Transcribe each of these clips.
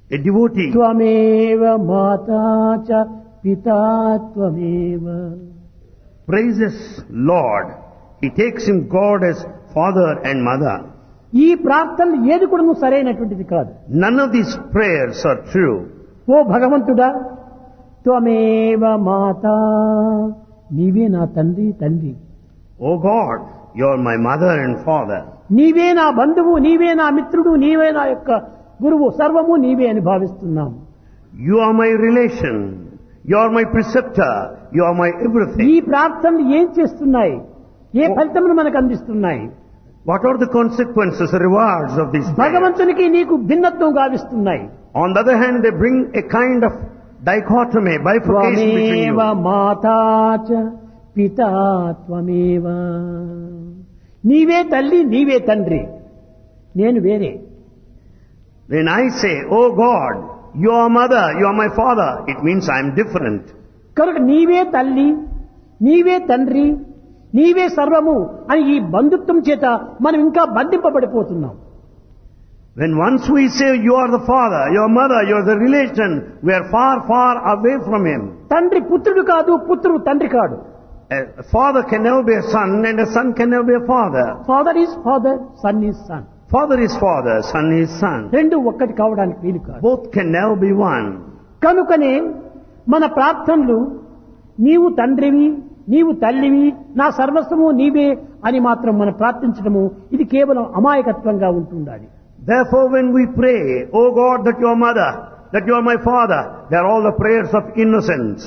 a devotee. త్వమేవ మాతా చ పితా త్వమేవ. Praises Lord. He takes him God as father and mother. ఈ ప్రార్థనలు ఏది కూడా నువ్వు సరైనటువంటిది కాదు. None of these prayers are true. ఓ భగవంతుడా, త్వమేవ మాతా, నీవే నా తండ్రి తండ్రి. Oh God, you are my mother and father. నీవే నా బంధువు, నీవే నా మిత్రుడు, నీవే నా యొక్క గురువు, సర్వము నీవే అని భావిస్తున్నాం. You are my relation. You are my preceptor. You are my ఈ everything. ప్రార్థనలు ఏం చేస్తున్నాయి? ఏ ఫలితమును మనకు అందిస్తున్నాయి? What are the consequences, the rewards of these prayers? భగవంతునికి నీకు భిన్నత్వం గావిస్తున్నాయి. On the other hand, they bring a kind of dichotomy, bifurcation between త్వమేవ you. మాతా చ పితా త్వమేవ. నీవే తల్లి, నీవే తండ్రి, నేను వేరే. When I say, oh God, you are mother, you are my father, it means I am different. కనుక నీవే తల్లి, నీవే తండ్రి, నీవే సర్వము అని ఈ బంధుత్వం చేత మనం ఇంకా బంధింపబడిపోతున్నాం. When once we say you are the father, you are mother, you are the relation, we are far, far away from him. తండ్రి పుత్రుడు కాదు, పుత్రుడు తండ్రి కాడు. A father can never be a son and a son can never be a father. Father is father, sun is sun. Father is father, son is son. రెండు ఒక్కటి కావడానికి వీలు కాదు. Both can never be one. కనుకనే మన ప్రార్థనలు నీవు తండ్రివి, నీవు తల్లివి, నా సర్వస్వము నీవే అని మాత్రం మనం ప్రార్థించడము ఇది కేవలం అమాయకత్వంగా ఉంటుండాలి. Therefore when we pray, oh God, that you are mother, that you are my father, they are all the prayers of innocence.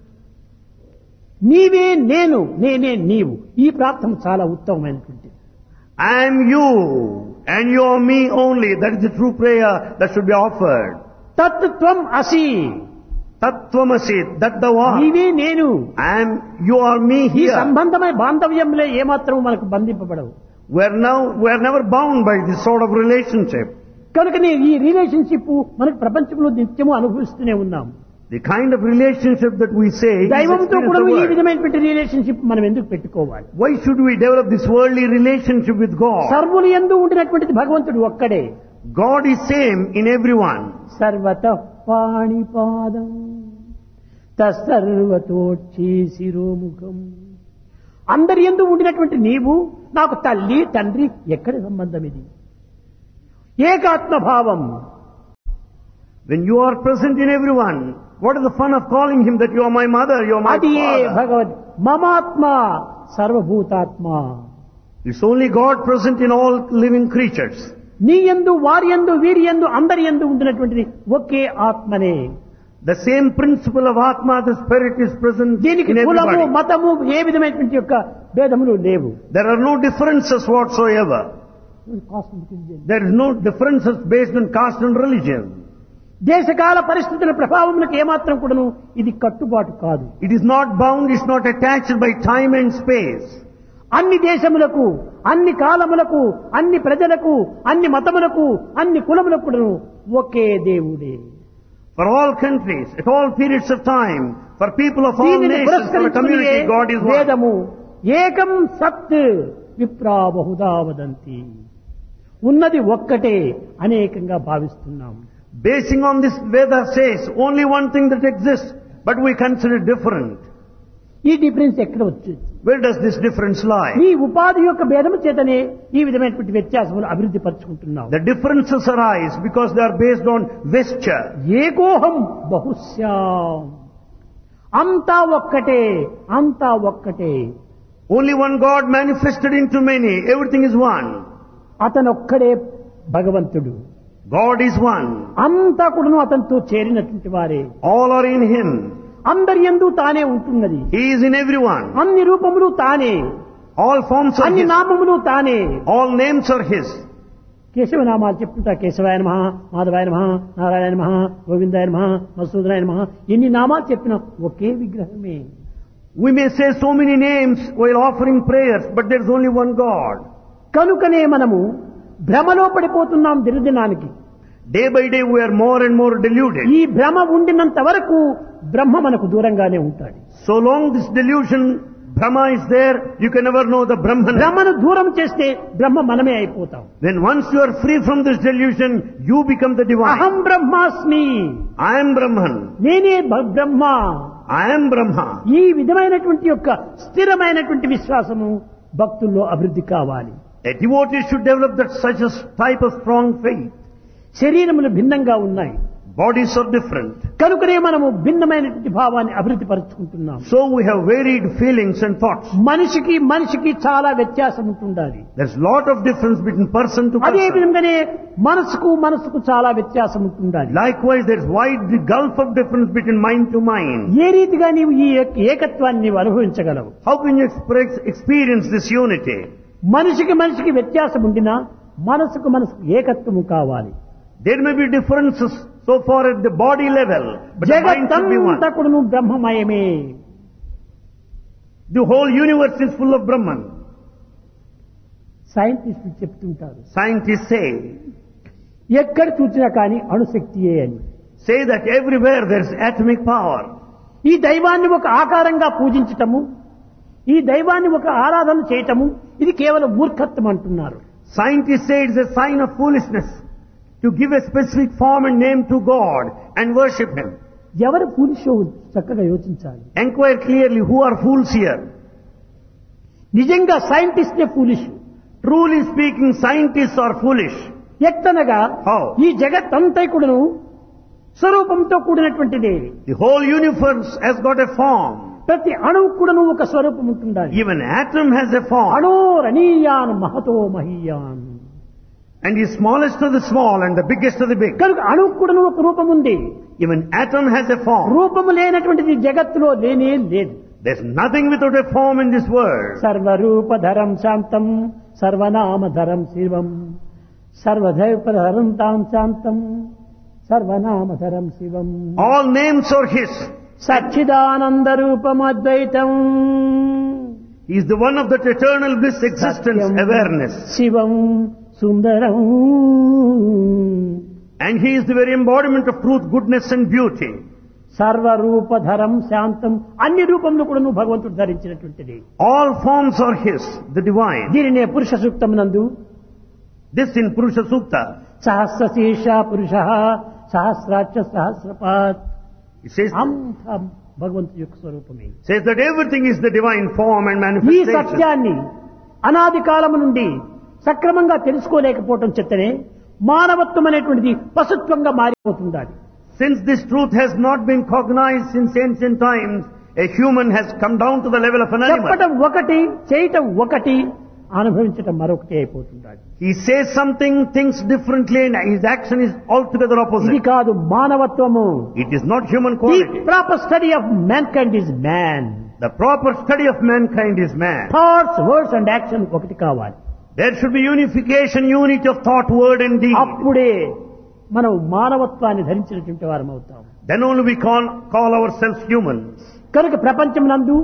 నీవే నేను, నేనే నీవు, ఈ ప్రార్థన చాలా ఉత్తమమైనటువంటిది. I am you and you are me only. That is the true prayer that should be offered. తత్ త్వం అసి, Tattvamasi, that the one. నీవే నేను. I am, you are me ఈ here. సంబంధమైన బాంధవ్యంలో ఏమాత్రం మనకు బంధింపబడవు. We are never bound by this sort of relationship. కనుకనే ఈ రిలేషన్షిప్ మనకు ప్రపంచంలో నిత్యము అనుభవిస్తూనే ఉన్నాం. The kind of relationship that we say is దైవంతో కూడా experienced ఈ the world. విధమైనటువంటి రిలేషన్షిప్ మనం ఎందుకు పెట్టుకోవాలి? Why should we develop this worldly relationship with God? సర్వులు యందు ఉండినటువంటిది భగవంతుడు ఒక్కడే. God is same in everyone. సర్వతః పాణిపాదం తస్సర్వతోచ్చి శిరోముఖం. అందరి యందు ఉండినటువంటి నీవు నాకు తల్లి తండ్రి, ఎక్కడి సంబంధం ఇది? ఏకాత్మ భావం. When you are present in everyone, what is the fun of calling him that you are my mother, you are my అది ఏ father? భగవద్ మమాత్మ సర్వభూతాత్మ. It's only God present in all living creatures. నీ యందు వారి యందు వీరి యందు అందరి యందు ఉండినటువంటిది ఒకే ఆత్మనే. The same principle of Atma, the Spirit, is present దీనికి in కులము everybody. మతము ఏ విధమైనటువంటి యొక్క భేదములు లేవు. There are no differences whatsoever. There is no differences based on caste and religion. దేశకాల పరిస్థితుల ప్రభావములకు ఏమాత్రం కూడాను ఇది కట్టుబాటు కాదు. It is not bound, it's not attached by time and space. అన్ని దేశములకు, అన్ని కాలములకు, అన్ని ప్రజలకు, అన్ని మతములకు, అన్ని కులములకు కూడాను ఒకే దేవుడే. For all countries, at all periods of time, for people of all దీనిని nations, for a పురస్కరించుకుని community, God is one. వేదము ఏకం సత్ విప్రా బహుదా వదంతి. ఉన్నది ఒక్కటే అనేకంగా భావిస్తున్నాం. Basing on this, Veda says only one thing that exists, but we consider different. ఈ డిఫరెన్స్ ఎక్కడ వచ్చింది? Where does this difference lie? ఈ ఉపాధి యొక్క భేదము చేతనే ఈ విధమైనటువంటి వ్యత్యాసములు అభివృద్ధి పరుచుకుంటున్నాం. The differences arise because they are based on vesture. ఏకోహం బహుశ్యాం. అంతా ఒక్కటే, అంతా ఒక్కటే. Only one God manifested into many. Everything is one. అతనొక్కడే భగవంతుడు. God is one. అంతా కూడాను అతనితో చేరినటువంటి వారే. All are in Him. అందరి యందు తానే ఉంటున్నది. He is in everyone. అన్ని రూపములు తానే, All forms are అన్ని His. నామములు తానే. All names are His. కేశవనామాలు చెప్తుంటా. కేశవాయ నమః, మాధవాయ నమః, నారాయణ నమః, గోవిందాయ నమః, మధుసూదనాయ నమః. ఎన్ని నామాలు చెప్పినా ఒకే విగ్రహమే. We may say so many names while offering prayers, but there is only one God. కనుకనే మనము భ్రమలో పడిపోతున్నాం దినదినానికి. Day by day we are more and more deluded. ఈ భ్రమ ఉండినంత వరకు బ్రహ్మ మనకు దూరంగానే ఉంటాడు. So long this delusion Brahma is there, you can never know the Brahman. బ్రహ్మను దూరం చేస్తే బ్రహ్మ మనమే అయిపోతాం. When once you are free from this delusion, you become the divine. అహం బ్రహ్మాస్మి, I am Brahman. నేనే బ్రహ్మ. I am Brahma. ఈ విధమైనటువంటి యొక్క స్థిరమైనటువంటి విశ్వాసము భక్తుల్లో అభివృద్ధి కావాలి. A devotee should develop that such a type of strong faith. శరీరములు భిన్నంగా ఉన్నాయి, Bodies are different. కనుకనే మనము భిన్నమైనటువంటి భావాన్ని అభివృద్ధి పరుచుకుంటున్నాం. So we have varied feelings and thoughts. మనిషికి చాలా వ్యత్యాసం ఉంటుండాలి. There's lot of difference between person to అదే person. విధంగానే మనసుకు చాలా వ్యత్యాసం ఉంటుండాలి. Likewise, there's wide the gulf of difference between mind to mind. ఏ రీతిగా నీవు ఈ ఏకత్వాన్ని నీవు అనుభవించగలవు? How can you experience this unity? మనిషికి వ్యత్యాసం ఉండినా మనసుకు ఏకత్వము కావాలి. There may be differences so far at the body level, but the mind should be one. జగత్తంతా కూడాను బ్రహ్మమయమే. The whole universe is full of Brahman. సైంటిస్టులు చెప్తుంటారు, Scientists ఎక్కడ చూసినా కానీ అణుశక్తియే అని. say that everywhere there's atomic power. ఈ దైవాన్ని ఒక ఆకారంగా పూజించటము, ఈ దైవాన్ని ఒక ఆరాధన చేయటము, ఇది కేవలం మూర్ఖత్వం అంటున్నారు. Scientists say it's a sign of foolishness to give a specific form and name to God and worship Him. ఎవరు ఫూలిషో చక్కగా యోచించాలి. Enquire clearly who are fools here. నిజంగా సైంటిస్టే foolish. Truly speaking, scientists are foolish. ఎత్తనగా How? ఈ జగత్తంతా కూడాను స్వరూపంతో కూడినటువంటిది. The whole universe has got a form. ప్రతి అణువు కూడాను ఒక స్వరూపం ఉంటుండాలి. Even atom has a form. అణోరణీయాన్ Mahato మహీయాన్. And the smallest of the small and the biggest of the big. కనుక అణువు కూడాను ఒక రూపం ఉంది. Even atom has a form. రూపము లేనటువంటిది జగత్తులో లేనే లేదు. There's nothing without a form in this world. సర్వరూపధరం శాంతం సర్వనామధరం శివం సర్వదైవధరం తాం శాంతం సర్వనామధరం శివం. All names are His. Sachchidananda రూపం అద్వైతం. He is the one of that eternal bliss, existence, Satyam awareness. Shivam Sundaram. And He is the very embodiment of truth, goodness and beauty. సర్వరూపధరం శాంతం, అన్ని రూపంలో కూడా నువ్వు భగవంతుడు ధరించినటువంటిది. All forms are His, the divine. దీనినే పురుష సూక్తమునందు This in Purusha Sukta. సహస్రశీర్ష పురుష సహస్రాక్ష సహస్రపాత్. It says అంతా భగవంతుడి యొక్క స్వరూపమే. that everything is the divine form and ఈ manifestation. సత్యాన్ని అనాది కాలము నుండి సక్రమంగా తెలుసుకోలేకపోవటం చేతనే మానవత్వం అనేటువంటిది పశుత్వంగా మారిపోతుండాలి. Since this truth has not been cognized since ancient times, a human has come down to the level of an animal. చెప్పటం ఒకటి, చేయటం ఒకటి, అనుభవించటం మరొకటి అయిపోతుండాలి. He says something, thinks differently, and his action is altogether ఇది opposite. కాదు మానవత్వము. It is not human the quality. Proper study of mankind is man. The proper study of mankind is man. Thoughts, words and action ఒకటి కావాలి. There should be unification, unity of thought, word and deed. అప్పుడే మనం మానవత్వాన్ని ధరించినటువంటి వారం అవుతాం. Then only we call ourselves humans. కనుక ప్రపంచం నందు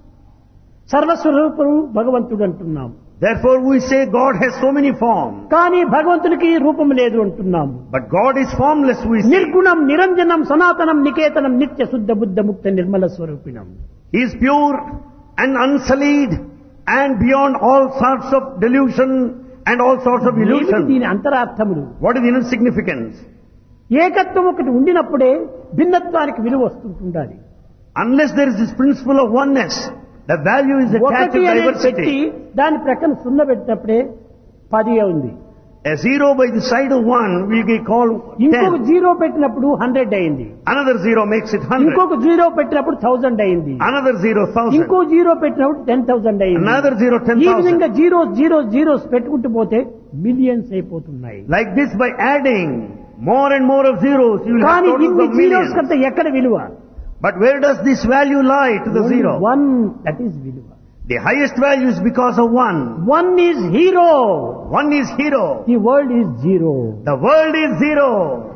సర్వస్వరూపుడు భగవంతుడు అంటున్నాం. Therefore we say God has so many forms. కానీ భగవంతునికి రూపం లేదు అంటున్నాం. But God is formless, we say. నిర్గుణం నిరంజనం సనాతనం నికేతనం నిత్య శుద్ధ బుద్ధ ముక్త Nirmala స్వరూపిణం. He is pure and unsullied and beyond all sorts of delusion and all sorts of ఏమిటి illusion. దీని అంతరార్థములు? What is the inner significance? ఏకత్వం ఒకటి ఉండినప్పుడే భిన్నత్వానికి విలువ వస్తుంటుండాలి. Unless there is this principle of oneness, the value is attached ఒకటి to అనేది పెట్టి diversity. దాని ప్రక్కన సున్న పెట్టినప్పుడే 10 ఉంది. A zero by the side of one we call ఇంకొక 10. జీరో పెట్టినప్పుడు 100 అయింది. Another zero makes it 100. ఇంకొక జీరో పెట్టినప్పుడు 1000 అయింది. Another zero, 1000. ఇంకో జీరో పెట్టినప్పుడు 10,000 అయింది. Another zero, ఈ 10,000. విధంగా జీరోస్ పెట్టుకుంటూ పోతే మిలియన్స్ అయిపోతున్నాయి. Like this, by adding more and more of zeros, you will have కానీ totals ఇన్ని of జీరోస్ millions. కంటే ఎక్కడ విలువ? But where does this value lie to the zero? One, that is విలువ. The highest value is because of one. One is hero. One is hero. The world is zero. The world is zero.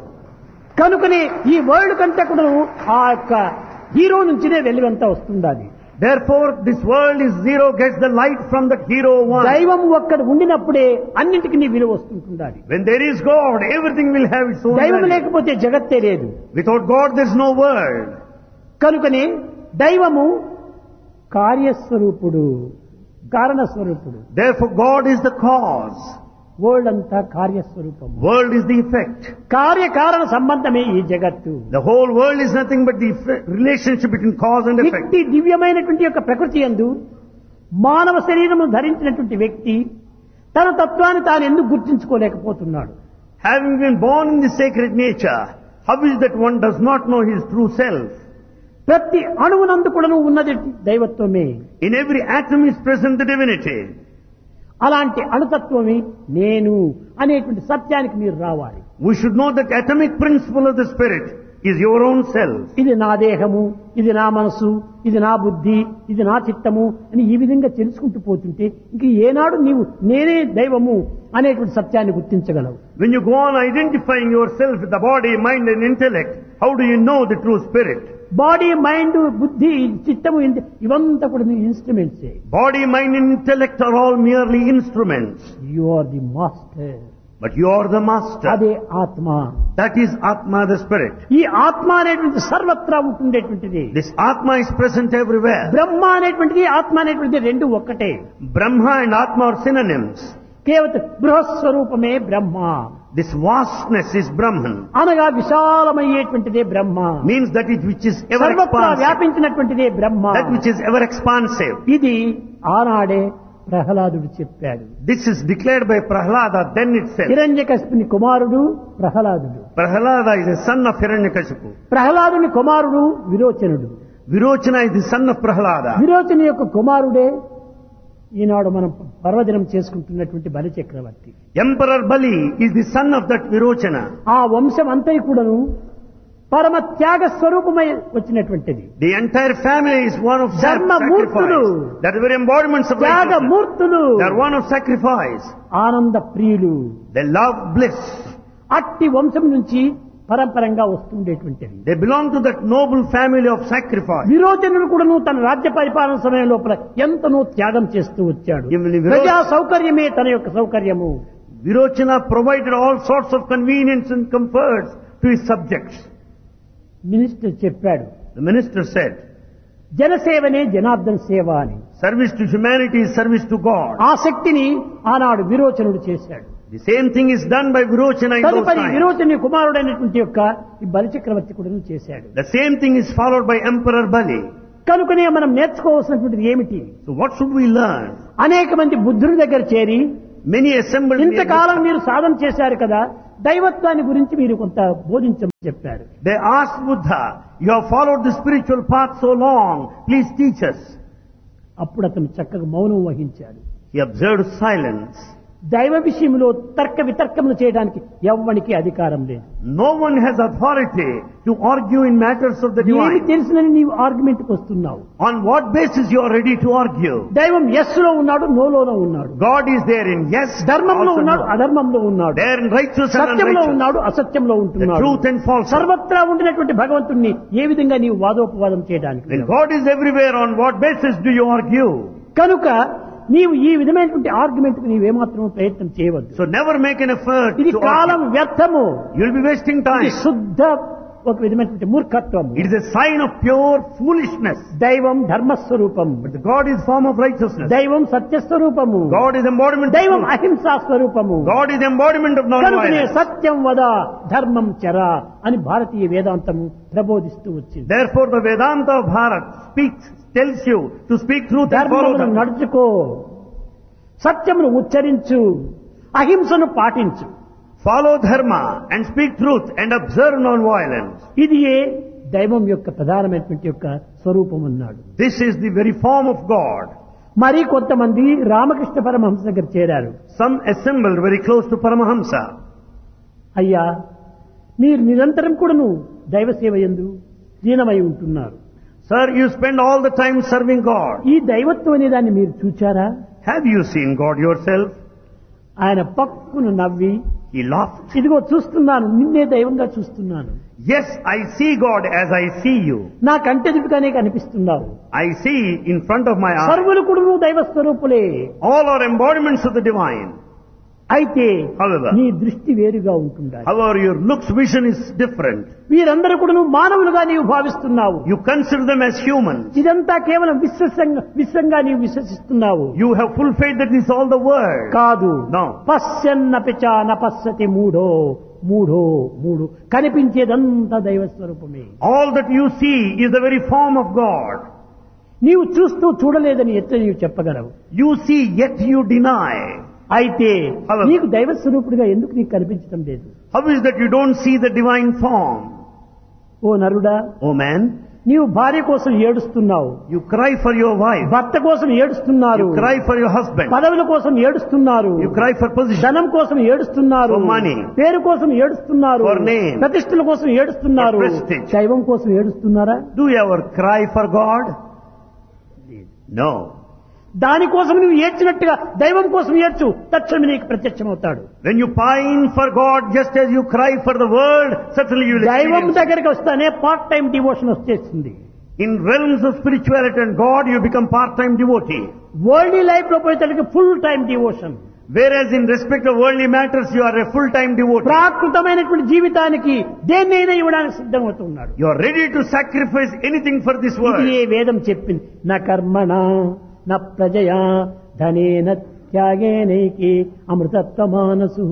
కనుకనే ఈ world కంటే కూడా ఆ యొక్క hero నుంచినే వెలుగంతా వస్తుండాలి. Therefore, this world is zero, gets the light from that hero one. దైవం ఒక్కడ ఉండినప్పుడే అన్నింటికి నీ విలువ వస్తుంటుండాలి. When there is God, everything will have its own దైవం value. లేకపోతే జగత్తే లేదు. Without God, there is no world. కనుకనే దైవము కార్యస్వరూపుడు, కారణస్వరూపుడు. Therefore God is the cause. World అంతా కార్యస్వరూపం. World is the effect. కార్యకారణ సంబంధమే ఈ జగత్తు. The whole world is nothing but the relationship between cause and effect. వ్యక్తి దివ్యమైనటువంటి యొక్క ప్రకృతి యందు మానవ శరీరము ధరించినటువంటి వ్యక్తి తన తత్వాన్ని తాను ఎందుకు గుర్తించుకోలేకపోతున్నాడు? Having been born in the sacred nature, how is that one does not know his true self? ప్రతి అణువునందు కూడా ఉన్నది దైవత్వమే. In every atom is present the divinity. అలాంటి అణుతత్వమే నేను అనేటువంటి సత్యానికి మీరు రావాలి. We should know that atomic principle of the spirit is your own self. ఇది నా దేహము, ఇది నా మనసు, ఇది నా బుద్ధి, ఇది నా చిత్తము అని ఈ విధంగా తెలుసుకుంటూ పోతుంటే ఇంక ఏనాడు నీవు నేనే దైవము అనేటువంటి సత్యాన్ని గుర్తించగలవు? When you go on identifying yourself with the body, mind and intellect, how do you know the true spirit? Body, mind, బుద్ధి, చిత్తము ఇవంతా కూడా instruments. Body, mind and intellect are all merely instruments. You are the master. But you are the master. అదే ఆత్మ. That is Atma, the spirit. ఈ ఆత్మ అనేటువంటి సర్వత్రా ఉంటుండేటువంటిది. This Atma is present everywhere. బ్రహ్మ అనేటువంటిది ఆత్మ అనేటువంటిది రెండు ఒక్కటే. Brahma and Atma are synonyms. కేవలం బృహస్వరూపమే బ్రహ్మ. This vastness is Brahman. అనగా విశాలమయ్యేటువంటిదే బ్రహ్మ. Means that it which is ever సర్వత్రా expansive. వ్యాపించినటువంటిదే Brahma. That which is ever expansive. ఇది ఆనాడే ప్రహ్లాదుడు చెప్పాడు. This is declared by Prahlada then itself. హిరణ్యకశిపుని కుమారుడు ప్రహ్లాదుడు. Prahlada is the son of Hiranyakashipu. ప్రహ్లాదుని కుమారుడు విరోచనుడు. Virochana is the son of Prahlada. విరోచని యొక్క కుమారుడే ఈనాడు మనం పర్వదినం చేసుకుంటున్నటువంటి బలి చక్రవర్తి. Emperor Bali is the son of that Virochana. ఆ వంశం అంతా కూడాను పరమ త్యాగ స్వరూపమై వచ్చినటువంటిది. The entire family is one of ధర్మమూర్తులు. sacrifice. That is very embodiments of righteousness. త్యాగమూర్తులు. They are one of sacrifice. ఆనంద ప్రియులు. They love bliss. అట్టి వంశం నుంచి పరంపరంగా వస్తుండేటువంటిది. They belong to that noble family of sacrifice. విరోచనుడు కూడాను తన రాజ్య పరిపాలన సమయం లోపల ఎంతనో త్యాగం చేస్తూ వచ్చాడు. ప్రజా సౌకర్యమే తన యొక్క సౌకర్యము. Virochana provided all sorts of convenience and comforts to his subjects. Minister చెప్పాడు, The minister said, జనసేవనే జనార్దన సేవ అని. service to humanity is service to God. ఆ శక్తిని ఆనాడు విరోచనుడు చేశాడు. The same thing is done by Virochana in those తదుపరి times. విరోచని కుమారుడైనటువంటి యొక్క ఈ బలిచక్రవర్తి కూడా చేశాడు. The same thing is followed by Emperor Bali. కనుకనే మనం నేర్చుకోవాల్సినటువంటిది ఏమిటి? So what should we learn? అనేక మంది బుద్ధుని దగ్గర చేరి Many assembled ఇంతకాలం మీరు సాధన చేశారు కదా, దైవత్వాన్ని గురించి మీరు కొంత బోధించమని చెప్పారు. They asked Buddha, you have followed the spiritual path so long, please teach us. అప్పుడు అతను చక్కగా మౌనం వహించాడు. He observed silence. దైవ విషయంలో తర్క వితర్కములు చేయడానికి ఎవ్వనికి అధికారం లేదు. No one has authority to argue in matters of the ఏమి divine. తెలిసినని నీవు ఆర్గ్యుమెంట్ కు వస్తున్నావు? On what basis you are ready to argue? దైవం ఎస్ లో ఉన్నాడు, నోలోనూ ఉన్నాడు. God is there in yes, ధర్మంలో also ఉన్నాడు, no. అధర్మంలో ఉన్నాడు. There in righteous and సత్యంలో unrighteous. ఉన్నాడు, అసత్యంలో The ఉంటున్నాడు. truth and falsehood. సర్వత్రా ఉండినటువంటి భగవంతుణ్ణి ఏ విధంగా నీవు వాదోపవాదం చేయడానికి? When God is everywhere, on what basis do you argue? కనుక నీవు ఈ విధమైనటువంటి ఆర్గ్యుమెంట్ కు నీవేమాత్రం ప్రయత్నం చేయవద్దు. So never make an effort ఇది to కాలం argue. వ్యర్థము. You'll be wasting ఇది time. శుద్ధ ఒక విధమైనటువంటి మూర్ఖత్వము. It is a sign of pure foolishness. దైవం ధర్మస్వరూపం, But the God is form of righteousness. దైవం సత్యస్వరూపము, God is embodiment of దైవం truth. అహింసా స్వరూపము. God is embodiment of కనుకనే non-violence. సత్యం వద ధర్మం చర అని భారతీయ వేదాంతము ప్రబోధిస్తూ వచ్చింది. Therefore the Vedanta of Bharat tells you to speak truth and follow ధర్మమును them. నడుచుకో, సత్యమును ఉచ్చరించు, అహింసను పాటించు. Follow dharma and speak truth and observe non-violence. ఇది దైవం యొక్క ప్రధానమైనటువంటి యొక్క స్వరూపం అన్నాడు. This is the very form of God. మరి కొంతమంది రామకృష్ణ పరమహంస దగ్గర చేరారు. Some assembled very close to Paramahamsa. అయ్యా, మీరు నిరంతరం కూడాను దైవ సేవ యందు లీనమై ఉంటున్నారు. Sir, you spend all the time serving God. ఈ దైవత్వం అనే దాన్ని మీరు చూచారా? Have you seen God yourself? ఆయన పక్కును నవ్వి, He laughed. ఇదిగో చూస్తున్నాను, నిన్నే దైవంగా చూస్తున్నాను. Yes, I see God as I see you. నా కంటెదుపుగానే కనిపిస్తున్నావు. I see in front of my eyes. సర్వులు కూడా దైవ స్వరూపులే. All are embodiments of the divine. అయితే However, నీ దృష్టి వేరుగా ఉంటుండాలి. however, your looks vision is different. వీరందరూ కూడా నువ్వు మానవులుగా నీవు భావిస్తున్నావు. You consider them as humans. ఇదంతా కేవలం విశ్వంగా నీవు విశ్వసిస్తున్నావు. You have full faith that this is all the world. కాదు. No. పశ్యన్నపిచ నపశ్యతి మూఢో మూఢో కనిపించేదంతా దైవ స్వరూపమే. All that you see is the very form of God. నీవు చూస్తూ చూడలేదని ఎట్లా నీవు చెప్పగలవు? You see, yet you deny. అయితే However, నీకు దైవ స్వరూపుడిగా ఎందుకు నీకు కనిపించడం లేదు? how is that you don't see the divine form? ఓ నరుడా, Oh man, నీవు భార్య కోసం ఏడుస్తున్నావు, you cry for your wife. భర్త కోసం ఏడుస్తున్నారు, You cry for your husband. పదవుల కోసం ఏడుస్తున్నారు, You cry for position. ధనం కోసం ఏడుస్తున్నారు, For money. పేరు కోసం ఏడుస్తున్నారు, For name. ప్రతిష్టల కోసం ఏడుస్తున్నారు. For prestige. దైవం కోసం ఏడుస్తున్నారా? Do you ever cry for God? No. దానికోసం నువ్వు ఏడ్చినట్టుగా దైవం కోసం ఏడ్చు, తక్షణమే నీకు ప్రత్యక్షమవుతాడు. When you pine for God just as you cry for the world, certainly you will దైవం experience. దగ్గరికి వస్తానే పార్ట్ టైం డివోషన్ వచ్చేస్తుంది. In realms of spirituality and God, you become part-time devotee. World life లో పోయేసరికి full time devotion. Whereas in respect of worldly matters, you are a full-time devotee. ప్రాకృతమైనటువంటి జీవితానికి దేన్నైనా ఇవ్వడానికి సిద్ధమవుతున్నాడు. You are ready to sacrifice anything for this ఇది world. ఏ వేదం చెప్పింది. నా కర్మణ నా ప్రజయా ధనేన త్యాగేనైకి అమృతత్వమానసు.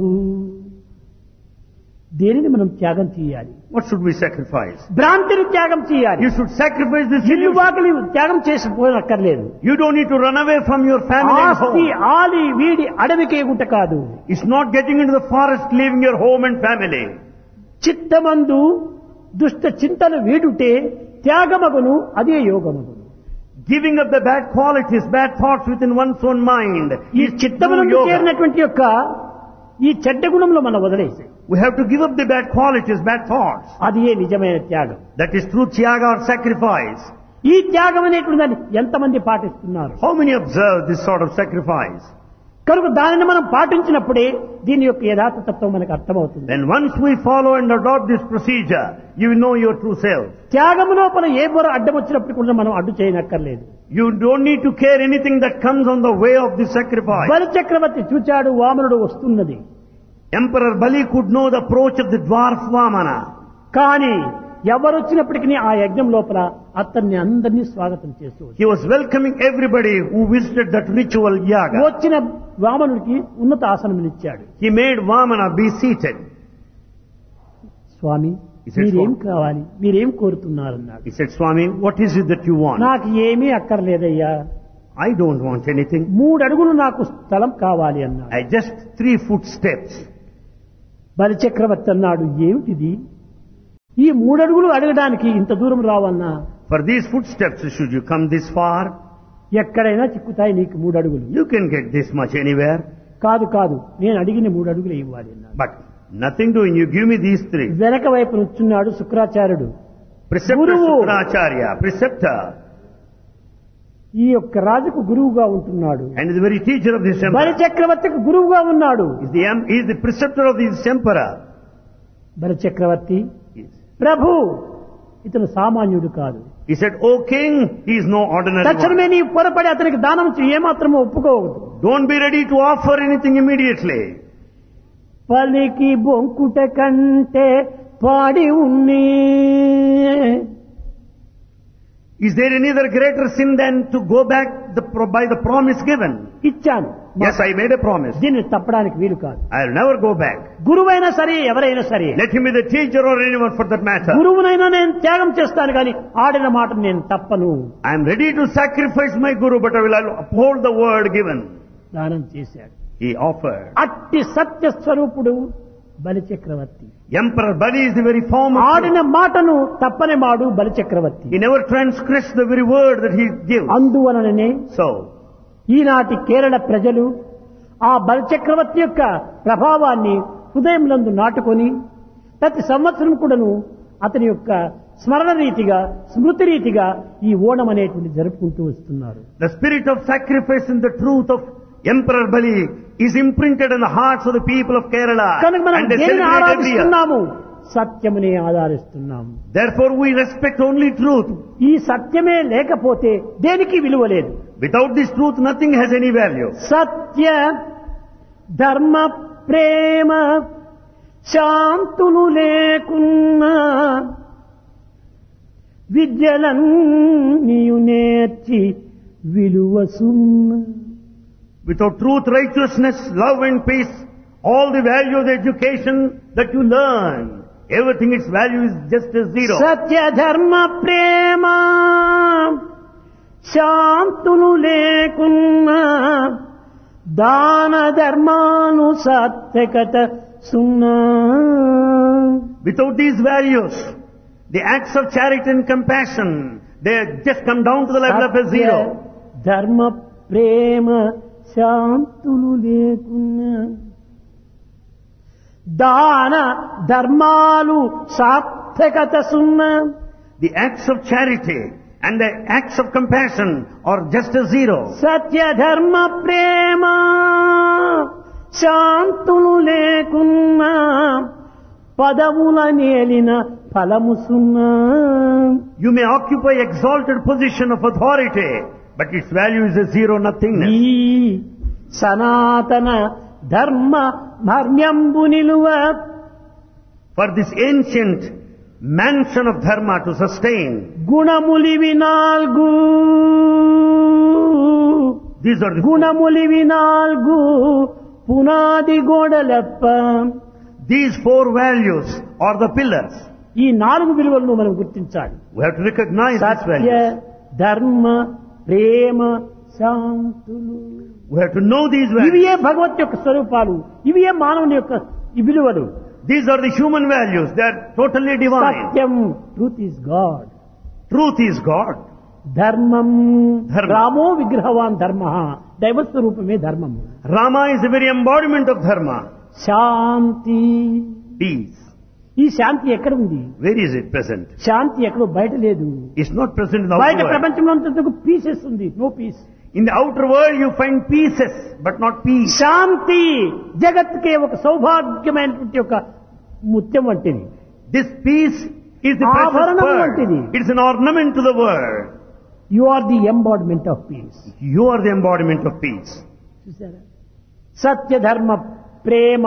దేనిని మనం త్యాగం చేయాలి? What should we sacrifice? భ్రాంతిని త్యాగం చేయాలి. You should sacrifice this ఇల్లు illusion. వాకిలి త్యాగం చేసిపోనక్కర్లేదు. You don't need to run away from your family and ఆస్తి home. ఆలి వీడి అడవికే గుట్ట కాదు. It's not getting into the forest, leaving your home and family. చిత్తమందు దుష్ట చింతన వీడుటే త్యాగమగును, అదే యోగమగును. Giving up the bad qualities, bad thoughts within one's own mind ఈ is true చిత్తమునందు yoga. చేరినటువంటి యొక్క ఈ చెడ్డ గుణంలో మనం వదిలేసి We have to give up the bad qualities, bad thoughts. అది ఏ నిజమైన త్యాగం. That is true tyaga or sacrifice. ఈ త్యాగం అనేటువంటి దాన్ని ఎంతమంది పాటిస్తున్నారు? How many observe this sort of sacrifice? కనుక దానిని మనం పాటించినప్పుడే దీని యొక్క యథార్థతత్వం మనకు అర్థమవుతుంది. Then once we follow and adopt this procedure, you will know your true self. త్యాగము లోపల ఏ బొర అడ్డం వచ్చినప్పుడు కూడా మనం అడ్డు చేయనక్కర్లేదు. You don't need to care anything that comes on the way of this sacrifice. బలి చక్రవర్తి చూచాడు, వామనుడు వస్తున్నది. Emperor Bali could know the approach of the dwarf Vamana. కానీ ఎవరు వచ్చినప్పటికీ ఆ యజ్ఞం లోపల అతన్ని అందరినీ స్వాగతం చేస్తూ He was welcoming everybody who visited that ritual yaga. వచ్చిన వామనుడికి ఉన్నత ఆసనమునిచ్చాడు. He made Vamana be seated. Swamy, He said, మీరేం "Swami." కావాలి, మీరేం కోరుతున్నారన్నాడు. He said, Swami, what is it that you want? నాకు ఏమీ అక్కర్లేదయ్యా, I don't want anything. 3 అడుగులు నాకు స్థలం కావాలి అన్నాడు. I just 3 foot steps. బలి చక్రవర్తి అన్నాడు, ఏమిటిది? ఈ 3 అడుగులు అడగడానికి ఇంత దూరం రావన్నా? For these footsteps, should you come this far? ఎక్కడైనా చిక్కుతాయి నీకు 3 అడుగులు. You can get this much anywhere. కాదు, నేను అడిగిన 3 అడుగులు ఇవ్వాలి అన్నాడు. But nothing doing, you give me these 3. వెనక వైపు నుంచున్నాడు శుక్రాచార్యుడు. Preceptor Guru. Shukracharya, preceptor, ఈ యొక్క రాజుకు గురువుగా ఉంటున్నాడు. and is the very teacher of this బలి emperor. చక్రవర్తికి గురువుగా ఉన్నాడు. He is the preceptor of this emperor. బలి చక్రవర్తి, Yes. ప్రభు, ఇతను సామాన్యుడు కాదు. He said, O king, he is no ordinary తక్షణమే one. నీ పొరపడి అతనికి దానం ఏమాత్రమో ఒప్పుకోవద్దు. Don't be ready to offer anything immediately. పలికి బొంకుట కంటే పాడి ఉన్నే. Is there any other greater sin than to go back by the promise given? ఇచ్చాను, Yes, I made a promise. దీన్ని తప్పడానికి వీలు కాదు. I'll never go back. గురువైనా సరే, ఎవరైనా సరే, Let him be the teacher or anyone for that matter. గురువునైనా నేను త్యాగం చేస్తాను కానీ ఆడిన మాట నేను తప్పను. I am ready to sacrifice my guru, but I will uphold the word given. దానం చేశాడు. He offered. అట్టి సత్య స్వరూపుడు బలి చక్రవర్తి. Emperor Bali is the very form of ఆడిన truth. మాటను తప్పని మాడు బలి చక్రవర్తి. He never transgressed the very word that he gives. అందువలననే So, ఈనాటి కేరళ ప్రజలు ఆ బలి చక్రవర్తి యొక్క ప్రభావాన్ని హృదయంలందు నాటుకొని ప్రతి సంవత్సరం కూడాను అతని యొక్క స్మరణ రీతిగా, స్మృతి రీతిగా ఈ ఓణం అనేటువంటి జరుపుకుంటూ వస్తున్నారు. the spirit of sacrifice and the truth of Emperor Bali is imprinted in the hearts of the people of Kerala. కనుక మనం And they దేనిని celebrate every year. ఆరాధిస్తున్నాము? సత్యమునే ఆధారిస్తున్నాము. Therefore we respect only truth. ఈ సత్యమే లేకపోతే దేనికి విలువ లేదు. Without this truth, nothing has any value. సత్య ధర్మ ప్రేమ శాంతులు లేకున్నా విద్యలన్నీయు నేర్చి విలువ సున్న. Without truth, righteousness, love and peace, all the value of the education that you learn, everything its value is just as zero. సత్య ధర్మ ప్రేమ శాంతులు లేకున్నా దాన ధర్మాను సాత్వికత సున్నా. Without these values, the acts of charity and compassion, they just come down to the level of a zero. ధర్మ ప్రేమ శాంతులు లేకున్నా దాన ధర్మాలు సాత్వికత సున్నా. The acts of charity and the acts of compassion are just as zero. సత్య ధర్మ ప్రేమ శాంతులు లేకున్నా పదవుల నేలిన ఫలము సున్నా. You may occupy exalted position of authority, but its value is a zero nothingness. ఈ సనాతన ధర్మ మర్మ్యంబు నిలువ For this ancient mansion of dharma to sustain, గుణములివి నాల్గు these are the గుణములివి నాల్గు పునాది గోడలెప్ప. these four values are the pillars. ఈ 4 విలువలను మనం గుర్తించాలి. We have to recognize these Satya values. ధర్మ ప్రేమ శాంతులు We have to know these values. ఇవియే భగవత్ యొక్క స్వరూపాలు, ఇవియే మానవుని యొక్క ఈ విలువలు. These are the human values. They are totally divine. Satyam truth is God. Truth is God. ధర్మం ధర్మం. రామో విగ్రహవాన్ ధర్మ దైవస్వరూపమే ధర్మము. Rama is the very embodiment of dharma. Shanti Peace. ఈ శాంతి ఎక్కడ ఉంది? Where is it present? శాంతి ఎక్కడో బయట లేదు. It's not present in the బయట outer world. ప్రపంచంలో అంతకు పీసెస్ ఉంది, no piece. In the outer world you find pieces, but not peace. శాంతి జగత్తుకే ఒక సౌభాగ్యమైనటువంటి ఒక ముత్యం వంటిది. This peace is the precious ఆభరణం pearl. వంటిది. It's an ornament to the world. You are the embodiment of piece. You are the embodiment of peace. చూసారా? సత్య ధర్మ ప్రేమ.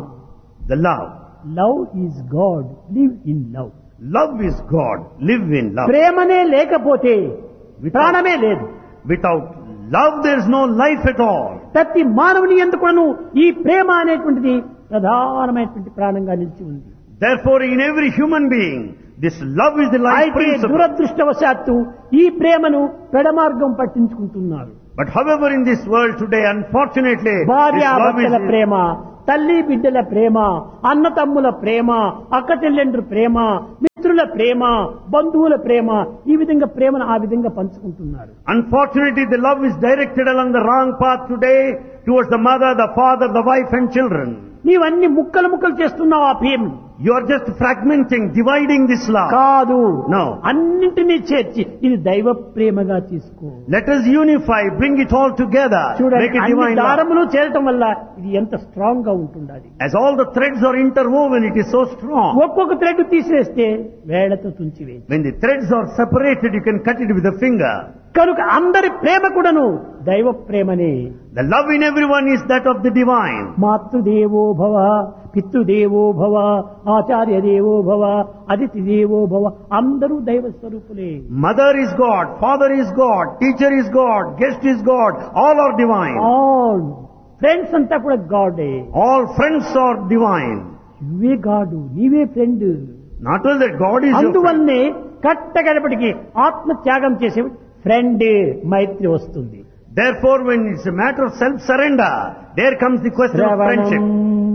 The love. Love is God, live in love. Love is God. Live in love. ప్రేమనే లేకపోతే ప్రాణమే లేదు. Without love there is no life at all. ప్రతి మానవుని ఎందుకును ఈ ప్రేమ అనేటువంటిది ప్రధానమైనటువంటి ప్రాణంగా నిలిచి ఉంది. Therefore in every human being this love is the life అయితే principle. దురదృష్టవశాత్తు ఈ ప్రేమను పెడమార్గం పట్టించుకుంటున్నారు. But however in this world today unfortunately this love భార్యాభర్తల is ప్రేమ, తల్లి బిడ్డల ప్రేమ, అన్న తమ్ముల ప్రేమ, అక్క చెల్లెండ్రు ప్రేమ, మిత్రుల ప్రేమ, బంధువుల ప్రేమ, ఈ విధంగా ప్రేమను ఆ విధంగా పంచుకుంటున్నారు. Unfortunately, the love is directed along the wrong path today towards the mother, the father, the wife and children. నీవన్నీ ముక్కలు ముక్కలు చేస్తున్నావు ఆ ప్రేమ. You are just fragmenting, dividing this love. కాదు, No. అన్నింటినీ చేర్చి ఇది దైవ ప్రేమగా తీసుకో. Let us unify, bring it all together, make చూడండి, it అన్ని divine love. దారములు చేరటం వల్ల ఇది ఎంత స్ట్రాంగ్ గా ఉంటుండాలి. As all the threads are interwoven, it is so strong. ఒక్కొక్క థ్రెడ్ తీసివేస్తే వేళ్లతో తుంచివేసి. When the threads are separated, you can cut it with a finger. కనుక అందరి ప్రేమ కూడాను దైవ ప్రేమనే. The love in everyone is that of the divine. మాతృదేవో భవ, పితృదేవో భవ, ఆచార్య దేవో భవ, అతిథి దేవో భవ, అందరూ దైవ స్వరూపులే. Mother is God, father is God, teacher is God, guest is God, all are divine. All friends అంతా కూడా గాడే. All friends are divine. నువ్వే గాడు, నీవే friend. Not only that God is your friend. అందువల్లనే కట్టగడపటికి ఆత్మ త్యాగం చేసే ఫ్రెండ్ మైత్రి వస్తుంది. Therefore when it's a matter of self-surrender, there comes the question of friendship.